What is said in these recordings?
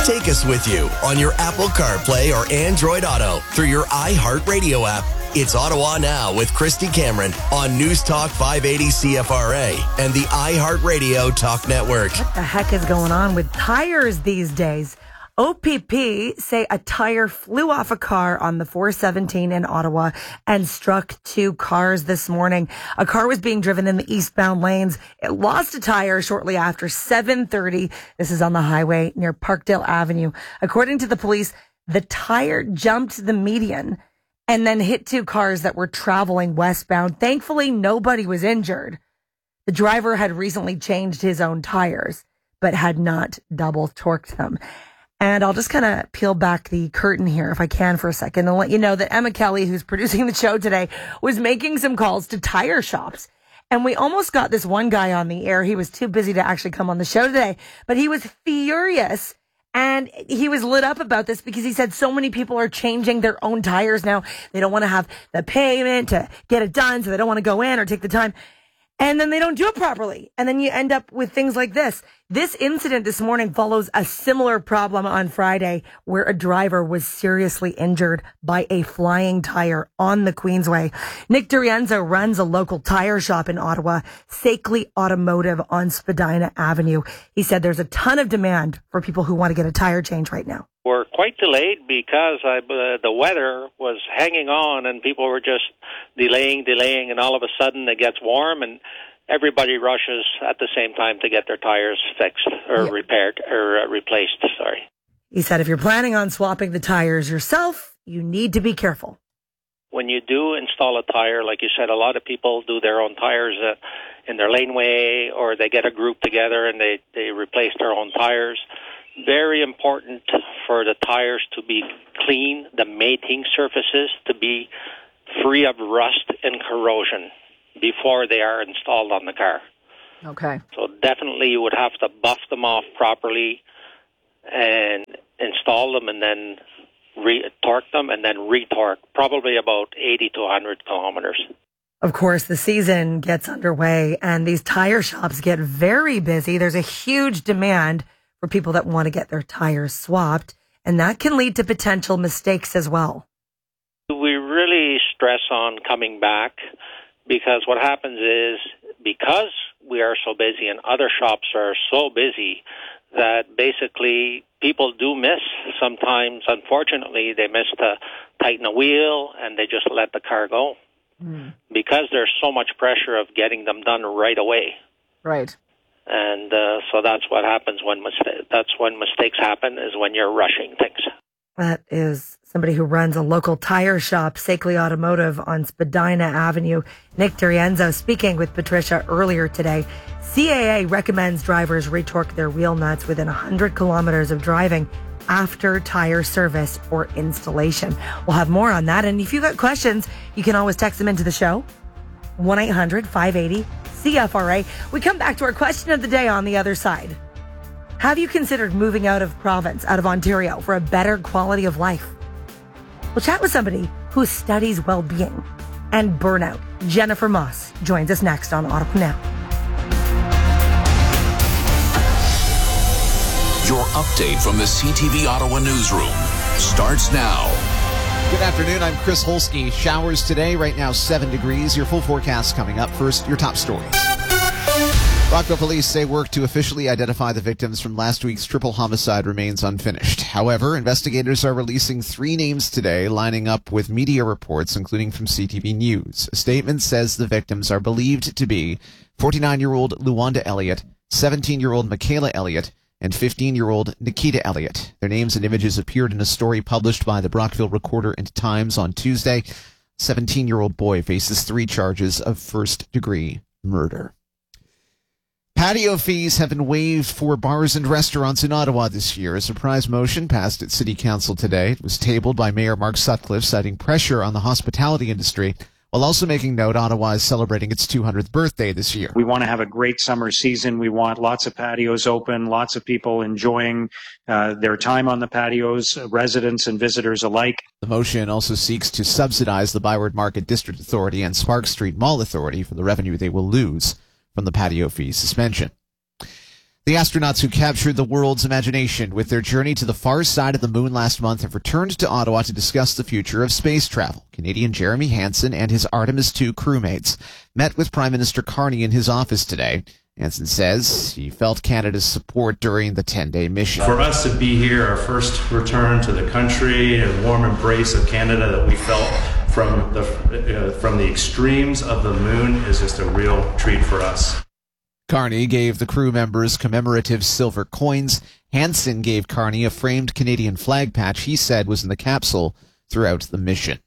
Take us with you on your Apple CarPlay or Android Auto through your iHeartRadio app. It's Ottawa Now with Christy Cameron on News Talk 580 CFRA and the iHeartRadio Talk Network. What the heck is going on with tires these days? OPP say a tire flew off a car on the 417 in Ottawa and struck two cars this morning. A car was being driven in the eastbound lanes. It lost a tire shortly after 7:30. This is on the highway near Parkdale Avenue. According to the police, the tire jumped the median and then hit two cars that were traveling westbound. Thankfully, nobody was injured. The driver had recently changed his own tires, but had not double torqued them. And I'll just kind of peel back the curtain here, if I can, for a second, and let you know that Emma Kelly, who's producing the show today, was making some calls to tire shops. And we almost got this one guy on the air. He was too busy to actually come on the show today, but he was furious. And he was lit up about this because he said so many people are changing their own tires now. They don't want to have the payment to get it done, so they don't want to go in or take the time. And then they don't do it properly. And then you end up with things like this. This incident this morning follows a similar problem on Friday where a driver was seriously injured by a flying tire on the Queensway. Nick D'Arienzo runs a local tire shop in Ottawa, Sakeley Automotive on Spadina Avenue. He said there's a ton of demand for people who want to get a tire change right now. We're quite delayed because the weather was hanging on and people were just delaying, and all of a sudden it gets warm and everybody rushes at the same time to get their tires fixed or repaired or replaced. Sorry. He said if you're planning on swapping the tires yourself, you need to be careful. When you do install a tire, like you said, a lot of people do their own tires in their laneway, or they get a group together and they replace their own tires. Very important for the tires to be clean, the mating surfaces to be free of rust and corrosion before they are installed on the car. Okay. So definitely you would have to buff them off properly and install them and then torque them and then retorque, probably about 80 to 100 kilometers. Of course, the season gets underway and these tire shops get very busy. There's a huge demand for people that want to get their tires swapped, and that can lead to potential mistakes as well. We really stress on coming back because what happens is because we are so busy and other shops are so busy that basically people do miss sometimes. Unfortunately, they miss to tighten a wheel and they just let the car go because there's so much pressure of getting them done right away. Right. And so that's what happens when mistakes happen, is when you're rushing things. That is somebody who runs a local tire shop, Sakeley Automotive on Spadina Avenue. Nick D'Arienzo speaking with Patricia earlier today. CAA recommends drivers retorque their wheel nuts within 100 kilometers of driving after tire service or installation. We'll have more on that. And if you've got questions, you can always text them into the show. 1-800-580-CFRA. We come back to our question of the day on the other side. Have you considered moving out of province, out of Ontario, for a better quality of life? We'll chat with somebody who studies well-being and burnout. Jennifer Moss joins us next on Ottawa Now. Your update from the CTV Ottawa newsroom starts now. Good afternoon. I'm Chris Holsky. Showers today. Right now, 7 degrees. Your full forecast coming up. First, your top stories. Rockville police say work to officially identify the victims from last week's triple homicide remains unfinished. However, investigators are releasing 3 names today, lining up with media reports, including from CTV News. A statement says the victims are believed to be 49-year-old Luanda Elliott, 17-year-old Michaela Elliott, and 15-year-old Nikita Elliott. Their names and images appeared in a story published by the Brockville Recorder and Times on Tuesday. 17-year-old boy faces 3 charges of first-degree murder. Patio fees have been waived for bars and restaurants in Ottawa this year. A surprise motion passed at City Council today. It was tabled by Mayor Mark Sutcliffe, citing pressure on the hospitality industry, while also making note Ottawa is celebrating its 200th birthday this year. We want to have a great summer season. We want lots of patios open, lots of people enjoying their time on the patios, residents and visitors alike. The motion also seeks to subsidize the Byward Market District Authority and Sparks Street Mall Authority for the revenue they will lose from the patio fee suspension. The astronauts who captured the world's imagination with their journey to the far side of the moon last month have returned to Ottawa to discuss the future of space travel. Canadian Jeremy Hansen and his Artemis II crewmates met with Prime Minister Carney in his office today. Hansen says he felt Canada's support during the 10-day mission. For us to be here, our first return to the country, a warm embrace of Canada that we felt from the extremes of the moon is just a real treat for us. Carney gave the crew members commemorative silver coins. Hansen gave Carney a framed Canadian flag patch he said was in the capsule throughout the mission.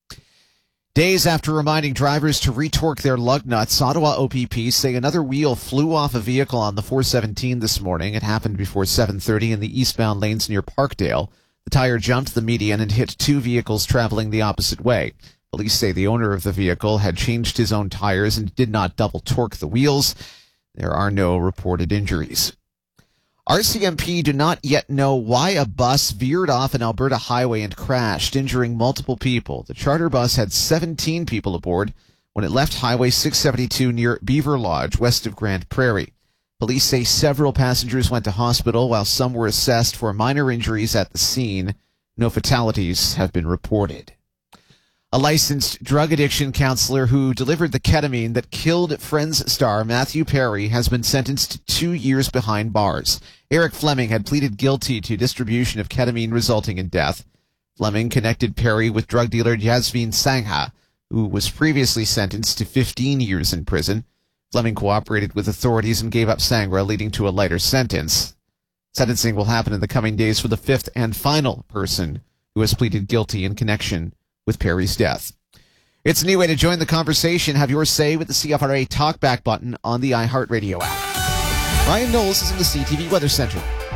Days after reminding drivers to retorque their lug nuts, Ottawa OPP say another wheel flew off a vehicle on the 417 this morning. It happened before 7:30 in the eastbound lanes near Parkdale. The tire jumped the median and hit two vehicles traveling the opposite way. Police say the owner of the vehicle had changed his own tires and did not double torque the wheels. There are no reported injuries. RCMP do not yet know why a bus veered off an Alberta highway and crashed, injuring multiple people. The charter bus had 17 people aboard when it left Highway 672 near Beaver Lodge, west of Grande Prairie. Police say several passengers went to hospital, while some were assessed for minor injuries at the scene. No fatalities have been reported. A licensed drug addiction counselor who delivered the ketamine that killed Friends star Matthew Perry has been sentenced to 2 years behind bars. Eric Fleming had pleaded guilty to distribution of ketamine resulting in death. Fleming connected Perry with drug dealer Yasveen Sangha, who was previously sentenced to 15 years in prison. Fleming cooperated with authorities and gave up Sangra, leading to a lighter sentence. Sentencing will happen in the coming days for the fifth and final person who has pleaded guilty in connection with Perry's death. It's a new way to join the conversation. Have your say with the CFRA Talkback button on the iHeartRadio app. Ryan Knowles is in the CTV Weather Center.